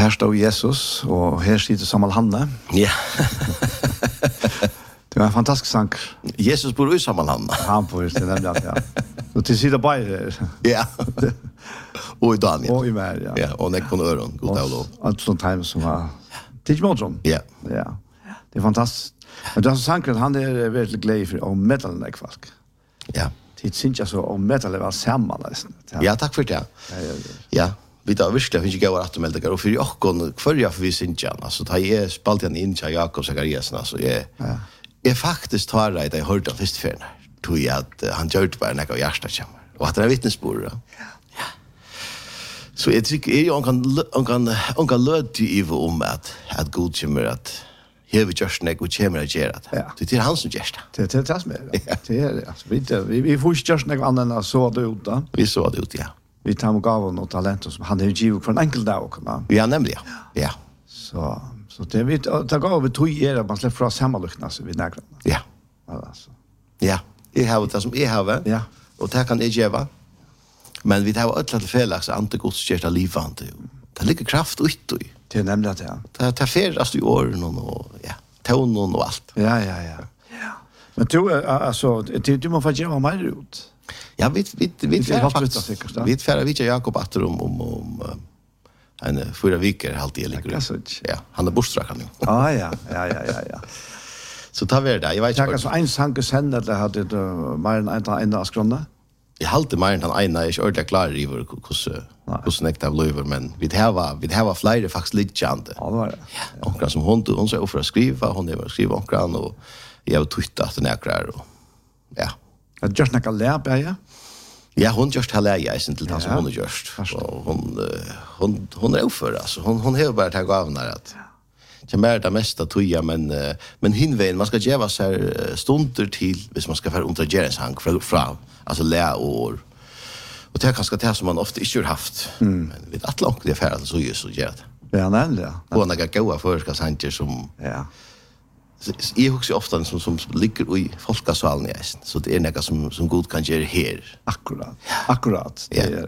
Här står Jesus och här sitter Samuel Hanne. Ja. Det var en fantastisk sang. Jesus bor i Samuel Hanne. Han bor i det nämligen, ja. Och till sida bara. Ja. Och i Daniel. Och i mer, ja. Ja, och nekon öron. God dag lov. Allt sånt här som var tidsmåltron. Ja. Ja. Det är fantastiskt. Men den sangen, han är väldigt glad för om metalen folk. Ja. Det syns jag så om metal var samman nästan. Ja, tack för det. Ja. Vi tar virkelig finnes ikke å meldinger, og for jokken, hver jeg får vi sinja, altså, da jeg spalte en inn til Jakob Zakariasen, altså, jeg faktisk tar det, da jeg hørte han først før, tror jeg at han gjør det bare når jeg hjertet kommer, og at det er vittnesbord, ja. Så jeg tykker, jeg kan løte i om at Gud kommer, at her vi gjørs nek og kommer å gjøre det. Det er han som gjør det. Det er det som er det. Det er det, altså. Vi får ikke gjørs nek annet enn så det ut, da. Vi så det ut, ja. Vi tar med gaven og talenter som han har givet for en enkel dag. Ja, nemlig, ja. Så det vi tar gav vi tog at man slipper fra sammenlukten, altså, vid nærgrønne. Ja. Altså. Ja, jeg har det som jeg har, ja. Og det kan jeg gjøre. Men vi tar jo øtlet til felaks antigodskjert av livet. Det ligger kraft ut i. Det er nemlig det, ja. Det er ferast i årene og tånen og alt. Ja. Men du må få gjøre mer ut. Ja, vi færer vidtja Jakob atter om en 4 veker halvtid jeg ligger. Ja, han er bostrakkan jo. Ja. Så tar vi det. Jeg vet ikke. Altså, en sang sender, eller hadde du mer enn en av skrønne? Jeg halte mer enn han ene, jeg er ikke ordentlig klar i hvordan ekte av løyver, men vi har flere faktisk litt kjente. Ja, det var det. Onkran som hun er offer å skrive, hun er å skrive onkran, og jeg har tuttet at den er og ja. Har du gjort noe læp, ja? Ja, hun gjørst hele eisen til det som hun har gjørst. Hun er offer, altså. Hun har bare tatt gaven her at det er det meste tøya, men hinveien, man skal gjøre seg stunder til hvis man skal være undergjøre en sang fra altså læ år. Og det er kanskje det som man ofte ikke har haft. Men vi vet at langt det er ferdig så gjør det. Ja, nemlig, ja. Og noen gode førska sanger som... Ja. Jeg husker ofte som ligger i folkesvalen i eisen. Så det er noe som god kan gjøre her. Akkurat.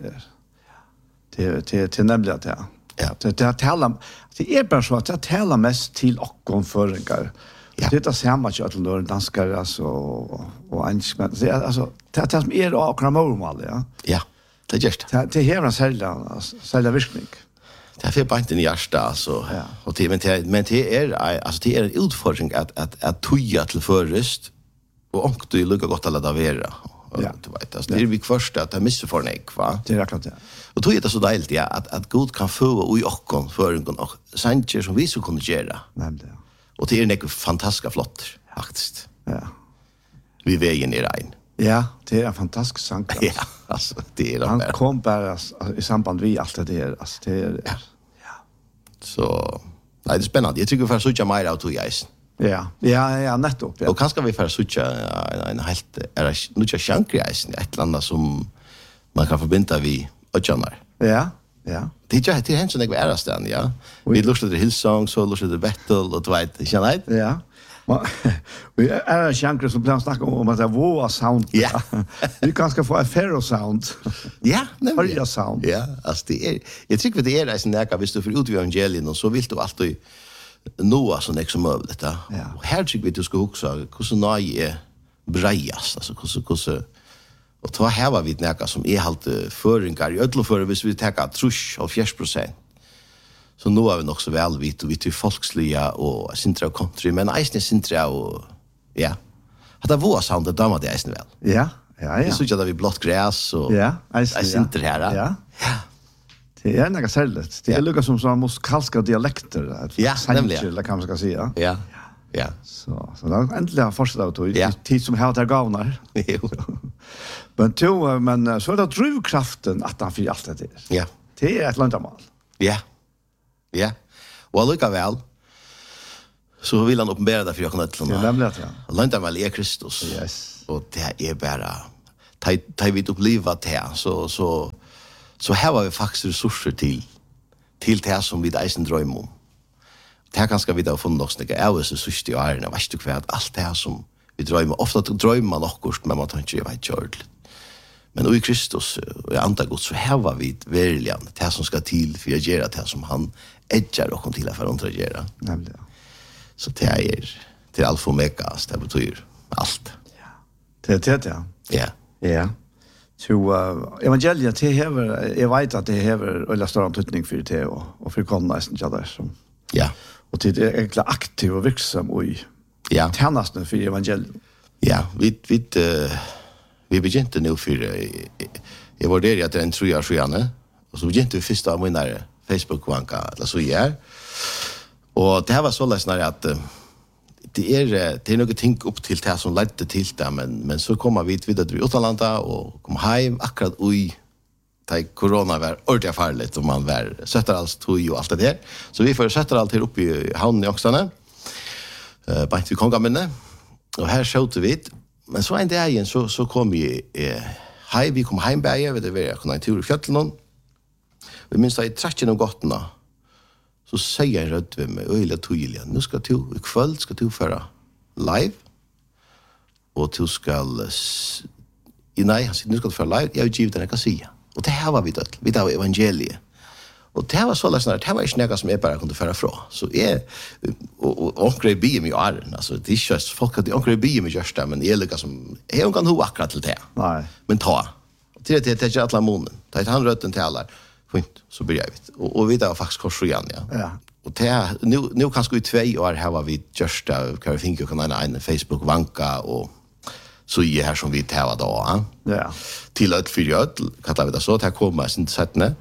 Det er nemlig at det er bare så at det taler mest til åkken føringer. Det er det samme ikke til noen danskere og engelskmenn. Det er det som er akkurat mormål, ja. Ja, det gjør det. Det er en særlig virkning. Det er bare ikke en hjerte, altså. Men det er en utfordring at tøya til først, og om du lukker godt å lade være. Det er vi først at det er misfornøyd, va? Det er akkurat det. Og tøya er så deilig, at Gud kan få i åkken, føringen, og sanger som vi skal kunne gjøre. Nemlig, ja. Og det er noe fantastisk flott, faktisk. Ja. Vi veien i regn. Ja, det er en fantastisk sang. Ja, altså, det er det. Han kom bare i samband med alt det der, altså, det er... Ja. Så, nei, det er spennende. Jeg tror vi får suttje mer av tog eisen. Ja, nettopp. Ja. Og kanskje vi får suttje en helt, noe sjanker i eisen, et eller annet som man kan forbinde vid øtjanar. Ja. Det er hent som jeg var ærestan, ja. Vi lurte til Hillsong, så lurte til Battle, og du vet, ikke nei? Ja. Vi är sjankre som bland snacka om att det var sound. Ja. Vi kanske få affärer sound. Ja, nämligen. Hörja sound. Ja, alltså det är jag tycker det är det som näka visst du för ut vid evangelien och så vill du alltid nå så nästa möjligt där. Och här tycker vi du ska också hur nej brejas alltså hur och ta här var vi näka som är halt föringar i ödlo för hvis vi tar trusch av 40%. Så nå er vi nok så vel vidt, og vi til folkslige og sintra og country, men eisne sintra og, ja. At det var sound, det damer det eisne vel. Ja. Vi synes at vi blått græs og sintra her. Ja. Det er noe særlig. Det er lukket som musikalske dialekter. Ja, nemlig. Eller hva man skal si, ja. Ja. Så det er endelig å fortsette av tog, tid som har der gavner. Jo. Men så er det drivkraften at han fyrer alt det der. Ja. Det er et landamal. Ja. Ja, og allikevel så vil han åpenbære det for jeg kan etter det. Det er nemlig at, ja. Landamal er Kristus. Yes. Og det er bare, da vi opplivet det, så her var vi faktisk ressurser til det som vi eisen drømmer om. Det her kanskje vi da har funnet oss noe av oss i sørste årene, vet du hva, alt det her som vi drømmer. Ofte drømmer man akkurat, men man tar ikke, jeg vet ikke ordentlig. Men i Kristus, och i andra Gud, så har vi verkligen det som ska till för att göra det som han edgar och till för att göra. Nämligen. Så det är till alfa och omega, det betyder allt. Ja. Det är det, ja. Ja. Ja. Så evangeliet, det hever, jeg vet at det hever øyla større antydning for det og for konneisen, ja, der som. Ja. Og det er egentlig aktiv og virksom i tjenestene for evangeliet. Ja, vi begynte nu för jag var där att det är en 3 år sedan och så begynte vi första av mina Facebook-vanka eller så gör. Och det här var så läsnare att det är något ting upp till det som ledde till det men så kommer vi vidare till utlanda och kom hem akkurat oj det corona var ordentligt farligt och man var sätter allt tog och allt det där. Så vi får sätta allt här uppe i hamnen i Oxarna. Bara vi kongaminne. Och här skötte vi. Men så en dag igen så kom vi kom hem bäge vet det var konjunktur i fjällen. Vi minns att i träschen och gottarna så säger en röd med mig öjla tydligen. Nu ska du i kväll ska du föra live och du ska nej han säger nu ska du föra live jag vill ge dig en kassia. Och det här var vi dött. Vi tar evangeliet. Och det här var så läsnare. Det här var inte något som jag bara kunde föra från. Så och omkring bygger mig arren. Alltså det är inte just folk att omkring bygger mig just det. Men jag lyckas som jag kan ha akkurat till det. Nej. Men ta. Till det är alla månen. Ta ett handröten till alla. Fint. Så börjar vi. Och vi tar faktiskt kors igen. Ja. Och det nu kanske i 2 år här var vi just det. Kan vi tänka kan en Facebook vanka och så är här som vi tar då. Ja. Till ett fyrat kallar vi det så. Det här kommer sin sättne.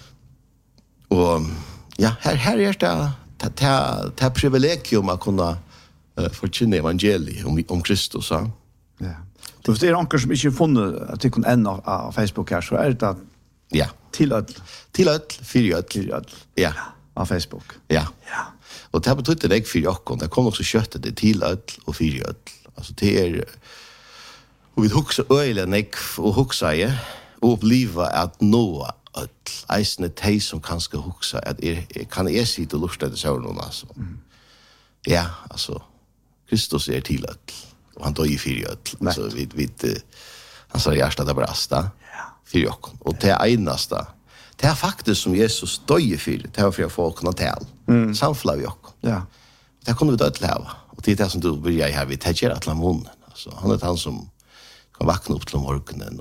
Och ja, här är det privilegium att kunna förkynna evangeliet om Kristus. Ja. Så det är någon som inte funnit att det kan ända av Facebook här så är det ja. Till ett fyrat. Ja. Av Facebook. Ja. Och det betyder det för jag det kommer också köttet det till ett och fyrat. Alltså det är och vi huxar ölen och huxar ju och uppleva att nå att eisne tei som kanske huxa att kan jag sitta och lusta det så någon alltså. Ja, alltså Kristus är till att och han tar ju för öll. Så vi han sa hjärtat där brasta. Ja. För jag och det einaste. Det är faktiskt som Jesus döjer för det är för att folk kan tal. Samfla vi också. Ja. Det kunde vi dött leva. Och det är det som du börjar här vi täcker att la munnen. Alltså han är han som kan vakna upp till morgonen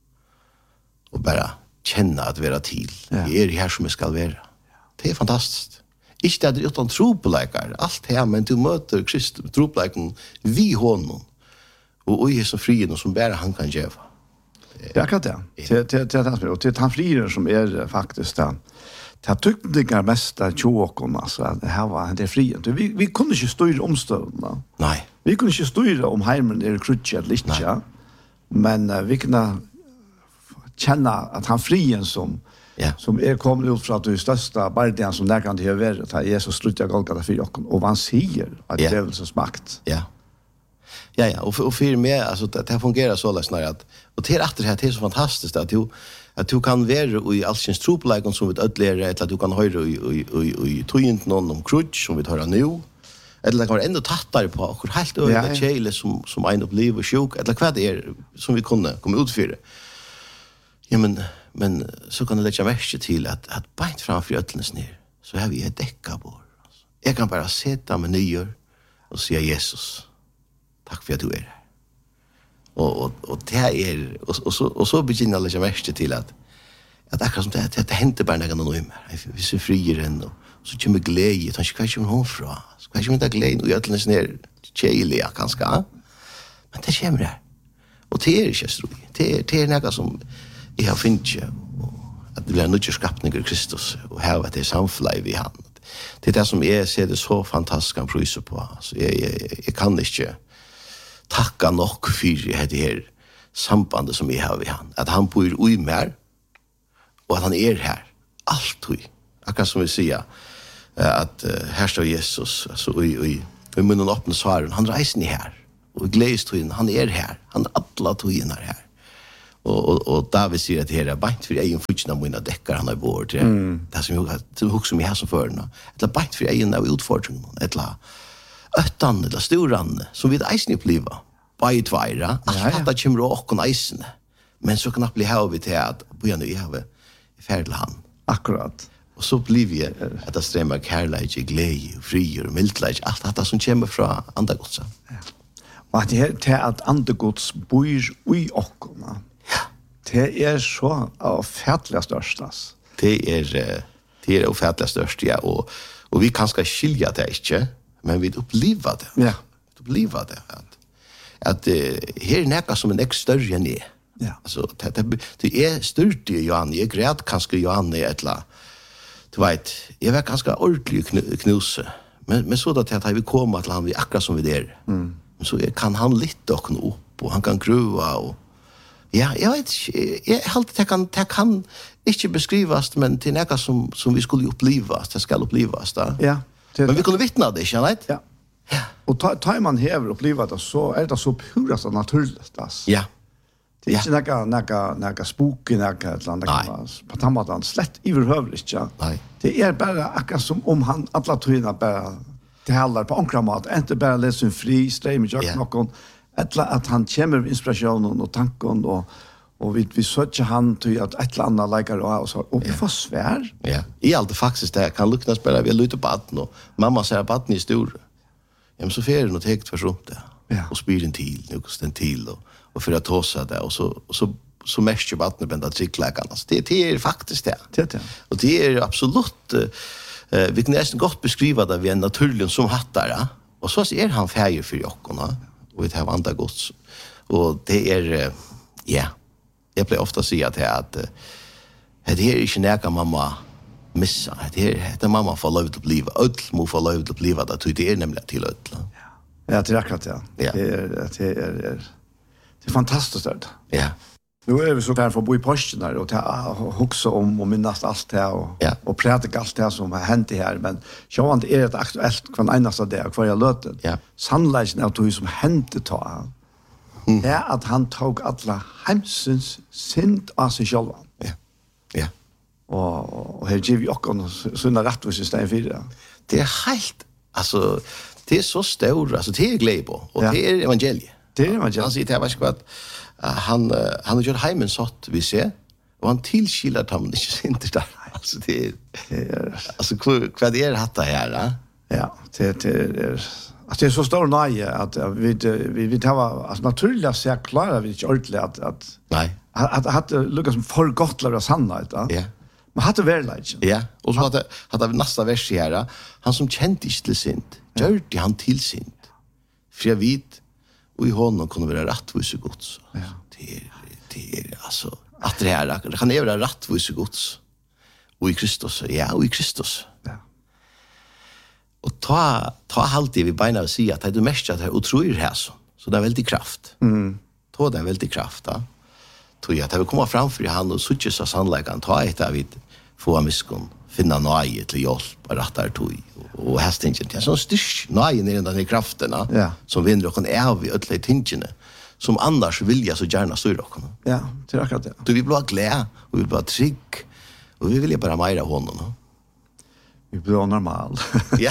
och bara känna att vara till. Det är här som jag ska vara. Det är fantastiskt. Inte att det är utan tropläkare. Allt här, men du möter Kristus, tropläkaren vid honom. Och är så fri och som bara han kan göra. Jag kan det. Det är han frier som är faktiskt det. Det har tyckt det mest att tjåkon, alltså. Det här var det fri. Vi kunde inte styra omstörna. Nej. Vi kunde inte styra om heimen är krutsch eller inte. Ja. Men vi kunde känna att han frien som kommer ut från det största bardian som där kan det vara att Jesus struttar Golgata för oss och han säger att djävulens makt. Ja. Ja, och för mig alltså det fungerar så läsnare att och det är det är så fantastiskt att du kan vara i allsins troplägen som vi ödlare eller att du kan höra i trynt någon om krutsch som vi tar nu eller kan vara ändå tattare på och helt över chele som en upplevelse sjuk eller vad det är som vi kunde komma ut för det. Ja, men så kan det lägga märke till att bänt framför ötlens ner så har vi ett däckabor. Jag kan bara sätta mig nyer och säga Jesus, tack för att du är här. Och det är och så begynner jag lägga märke till att akkurat som det händer bara när någon mer. Vi ser frier än och så kommer glädje, så kanske kommer hon från. Så kanske inte glädje och ötlens ner cheliga kanske. Men det kommer där. Och det är inte så. Det är något som jag har finnit att det blir nya skapningar i Kristus och här att det är samflag vid han. Det är det som jag ser det så fantastiskt kan prisa på. Alltså, jag kan inte tacka nog för det här sambandet som jag har vid han. Att han bor i mer och att han är här. Allt. Akkurat som vi säger att här står Jesus alltså, i munnen öppna svaren. Han reser ner här. Och i glädjestiden, han är här. Han är alla togna här. Och David säger att det här är bänt för egen futsin av mina däckar han har bort. Det är som hux som jag har som förna. Eller bänt för egen av utfordringen. Eller öttan eller storan som vi eisen uppleva. Bara i tvära. Allt detta kommer och eisen. Men så knappt bli här vi till att börja nu i havet färdig han. Akkurat. Och så blir vi att det strömmar kärlek, glädje, fri och mildlek, allt det som kommer från andagodsa. Ja. Och att det är att andagods bor i okkorna. Ja. Det är så ofärdligt störst. Det är ofärdligt störst, ja. Och vi kanske skilja det inte, men vi upplever det. Ja. Vi upplever det. Att här är något som är större än det. Ja. Alltså, det är stört i Johan. Jag grät kanske Johan i ett la. Du vet, jag var ganska ordentlig knuse. Men så att vi kommer till han vi akkurat som vi där. Så kan han lite och upp och han kan gruva och ja, jag vet jag alltid det kan inte beskrivas men det är något som vi skulle upplevas, det ska upplevas då. Ja. Men vi kunde vittna det, inte vet? Ja. Och tar man häver uppleva det så är det så pura så naturligt alltså. Ja. Det är inte några spooky några på tamatan slett överhuvudligt ja. Nej. Det är bara akkurat som om han alla tyna bara talar på ankramat, inte bara läser fri ström i någon eller att han kommer med inspirationen och tanken och vi söker han till att ett eller annat likar och så och vi får svär. Ja. I allt faktiskt det kan lukta spela vi lite på att och mamma säger på att ni stor. Ja, så fer något helt försrunt det. Ja. Och spyr en till, nu kostar en till och för att tossa det och så mest ju vattnet bända trickläkarna. Det är faktiskt det. Det. Och det är absolut vi kan nästan gott beskriva det vi en naturlig som hattar, ja. Och så är han färger för jockorna och vi tar andra gods. Och det är ja. Jag blir ofta säga att det är inte näka mamma missa. Det är mamma får lov att bli öll, må få lov att bli det är nämligen till öll. Ja, det är akkurat ja. Ja. Det är fantastiskt det. Ja. Nu är vi så här för att bo i posten där och huxa om och minnas allt det och prata allt det som har hänt här. Men så att det är ett aktuellt kvar enaste där kvar jag lötet. Ja. Sannolikt är det som hände ta. Ja, att han tog alla hemsens synd av sig själv. Ja. Ja. Och här ger vi också sådana rättvis istället för det. Det är helt, alltså, det är så stort, alltså det är glädje på, och det är evangeliet. Det är evangeliet. Han säger till jag att han har gjort heimen sått, vi ser, och han tillskilar att han inte synder där. Alltså det är alltså, vad är det hatta här, ja? Ja, det är... Alltså det är så stor nöje att vi tar alltså naturligt så klarar vi inte ordentligt att nej att lucka som för gott lära sannhet va. Ja. Man hade verkligen. Ja, och så hade nästa vers här. Han som kände inte till synd, gör det han till synd. För jag vet och i honom kunde vara rättvis och gods. Ja. Det är alltså att det här kan det vara rättvis och gods. Och i Kristus, ja, och i Kristus. Ja. Och ta alltid vi beina och säga att det är mest att det är otroligt här så det är väldigt kraft. Ta det är väldigt kraft, ja. Tror jag att det vill komma framför i hand och sucha så sannolikan ta ett av vid få miskon finna nöje till hjälp och rättar tog och hästingen till så styrk nöjen i den krafterna som vinner och kan är vi ödla tingene som annars vill jag så gärna styra och ja det är akkurat det. Du vill bli glad och vill bli trygg och vi vill ju bara mera honom. Vi blir normal. Ja.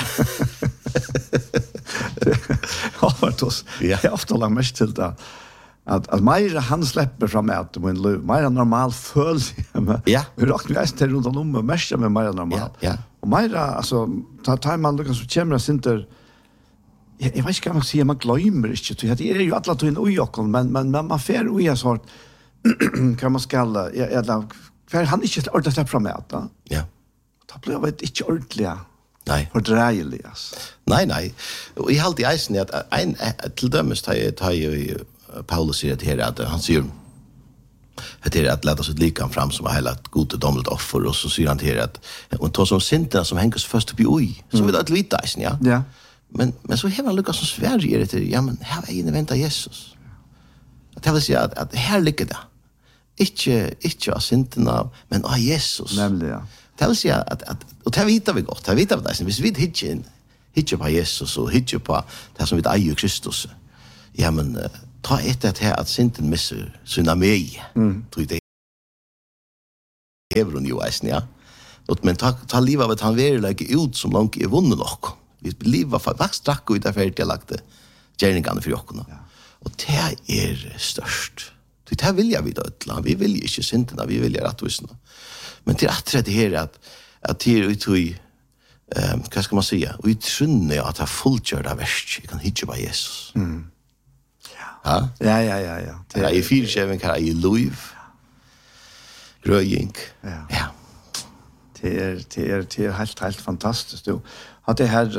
Jag har ofta lagt mest till det. Att Maira han släpper fram att min liv. Maira normal följer. Ja. Vi räknar ju till runt om mest med Maira normal. Ja. Och Maira alltså tar man Lucas så kommer synter. Jag vet inte vad man säger man glömmer inte. Det är ju alla tog in ojokon men man får oja sort kan man skalla för han inte ordet släpper fram att. Ja. Det blir väl inte ordentligt. Nej. Fördrejligas. Nej. Och i allt i eisen att en till dömes tar ju Paulus säger det här att han säger det är att låta sig lika fram som hela ett gott domligt offer och så säger han till att och tar som synderna som hänger så först upp i oj så vill det lite eisen ja. Ja. Men så hela Lukas som Sverige det till ja men här är inne vänta Jesus. Att vill säga att här ligger det. Inte av synderna men av Jesus. Nämligen ja. Det vill säga att och det vet vi gott. Det vet vi det. Hvis vi hittar på Jesus och hittar på det som vi äger Kristus. Ja men ta ett här att synden missar sina mig. Tror det. Hebron ju eisen ja. Och men ta liv av att han vill lägga ut som långt är vunnen nog. Vi lever för vax drack och därför det lagte gärningarna för jockorna. Ja. Och det är störst. Det här vill jag vid ödla. Vi vill inte synderna, vi vill rättvisna. Men till att det här att det är ut vad ska man säga? Och i trunne att ha fullgjorda versk. Jag kan hitta på Jesus. Ja. Det är i fyrtjäven, kan i liv. Grøying. Ja. Det är helt fantastiskt. Du att det här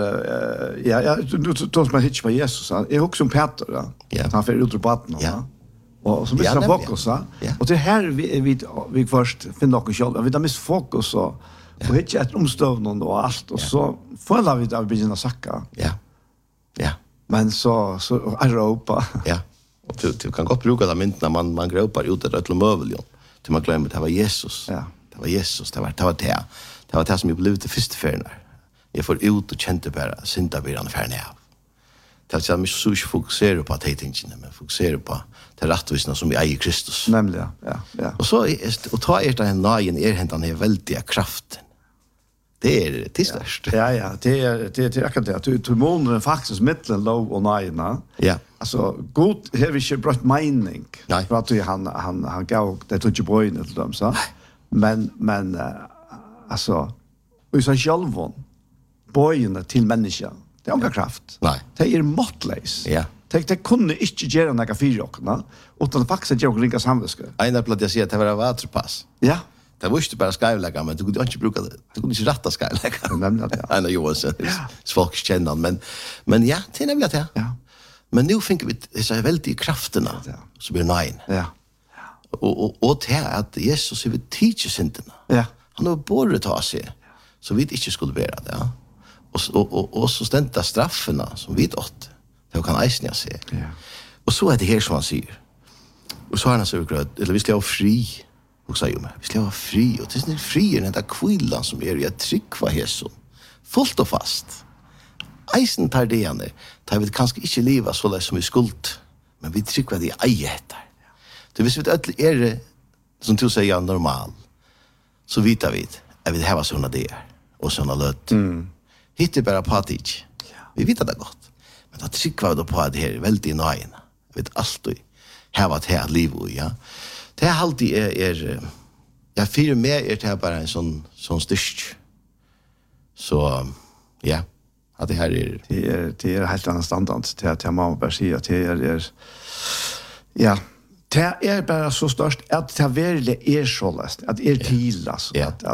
du som hittar på Jesus. Är också som Peter att han får ut ur baden och så missar fokus och det här vi först finner något själv. Vi har missat fokus och hittar ett omstövning och allt och så får vi att börja sacka. Ja. Men så Europa. Ja. Och du kan gott bruka det mynt när man gråpar ut det till möbeljon. Till man glömmer det var Jesus. Ja. Det var Jesus, det var det som jag blev det första färden. Jag får ut och kände bara syndabyran färden av. Det är att jag så inte fokuserar på att tingene, men fokuserar på det rättvisna som vi är i Kristus. Nämligen, ja. Och så och ta det här nagen hentan är väldiga kraften. Det är störst. Ja, det är akkurat det. Du månar faktiskt mittlen lov och nagen. Ja. Alltså god har vi inte brått mening. Nej. För att han gav det till böjnen till dem så. Men alltså vi sa själva böjnen till människan. Det är inga kraft. Nej. Det är måttlös. Ja. Det kunde inte göra några fyra utan faktiskt göra ringa samviske. Einar plats jag säger att det var vaterpass. Ja. Det var inte bara skylägga, men du kunde inte bruka det. Du kunde inte rätta skylägga. Nämligen det. Einar Johansson, folk känner men ja, det är nämligen det. Ja. Men nu finner vi dessa väldiga krafterna som blir nein. Ja. Och det är att Jesus är vid tidsinterna. Ja. Han har både ta sig så vi inte skulle vara det. Ja. Och så stänta strafferna som vi åt. Det kan eisnja sig. Ja. Och så är det här som han säger. Och så har han så gröt, eller vi ska vara fri. Och säger mig, vi ska vara fri. Och det är fri den där kvillan som är jag tryckva Jesus. Fullt och fast. Eisen tar det igen. Tar vi kanske inte leva så där som vi skuld. Men vi tryckva det i egetar. Så hvis vi är som du säger normal. Så vet vi att vi har sådana det och sådana lött. Hittar bara på att inte. Vi vet det gott. Men då trycker vi då på att det är väldigt nöjna. Vi vet alltid här var det här liv och ja. Det här alltid är jag fyrer med det här bara en sån styrst. Så ja, att det här är det är helt annan standard till att man bara säger att det är ja. Det är bara så störst att det verkligen är så läst. Att det är till alltså.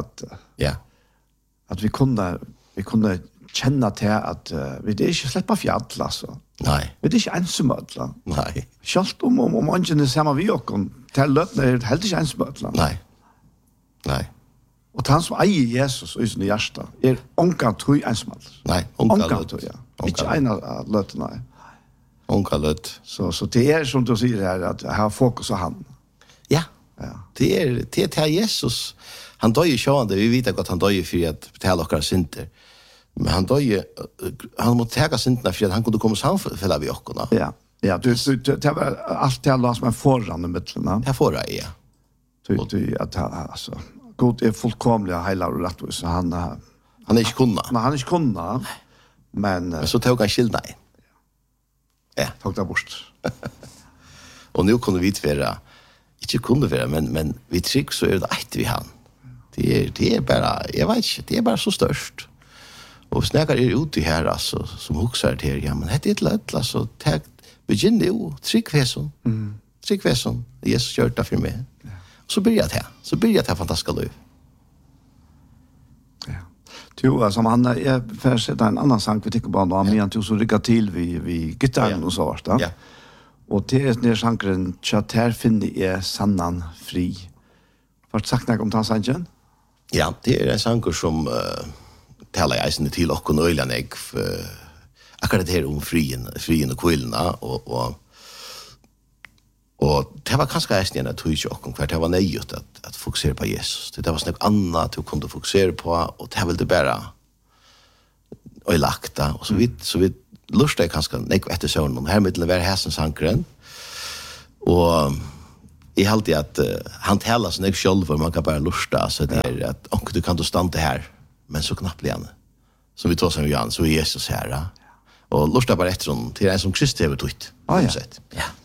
Att vi kunde känna till att vi det är inte släppa fjall alltså. Nej. Vi det är inte ensamödla. Nej. Självt om man inte är samma vi och till lötna är helt inte ensamödla. Nej. Och han som eier Jesus i sin hjärta är onkan tog ensamödla. Nej, onkan tog, ja. Inte en av lötna, nej. Onkalet. Så det är som du säger här att ha fokus på han. Ja. Det är Jesus. Han dör ju sjående. Vi vet att han dör ju för att betala oss synder. Men han dör ju han måste ta synderna för att han kunde komma samfälla vi oss. Ja. Ja, du det var allt det alla som är förran i mitten. Här får jag, ja. Du att alltså Gud är fullkomlig hela och rättvis så han är inte kunna. Men han är inte kunna. Men så tog han skilda in. Ja, tog det bort. Och nu kunde vi inte kunde vara, men vi tryck så är det ett vi han. Det är bara, jag vet inte, det är bara så störst. Och snägar ute här alltså, som huxar det här, ja, men det är ett lätt, alltså, begynn det ju, tryck väsen. Tryck väsen, Jesus gör det för mig. Ja. Så börjar det här fantastiska liv. Ja. Jo, som han är för att sätta en annan sang vi tycker bara om men du så rycka till vi gitarren och så vart. Ja. Och det är när sangren chatter finner är sannan fri. Vart sagt något om den sangen? Ja, det är en sanger som talar jag sen till och nöjlan akkurat det här om frien och kvillna och det var kanske ästen att tog och för det var nöjt att fokusera på Jesus. Det var något annat du kunde fokusera på och det ville det bara och lagta och så vi lustar kanske nek efter sån här mittlen var häsen sankren och i alltid att han talar så nek själv för man kan bara lusta så det är att och du kan då stanna här men så knappt igen. Som vi tar som så är Jesus här. Och lusta bara efter honom till en som Kristus har tagit. Ja. Ja.